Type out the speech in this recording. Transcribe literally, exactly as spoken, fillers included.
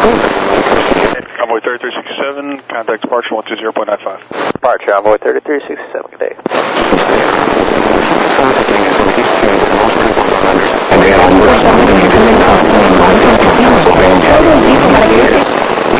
Convoy thirty-three sixty-seven, contact departure one two zero point nine five. Departure, Envoy thirty-three sixty-seven, good day.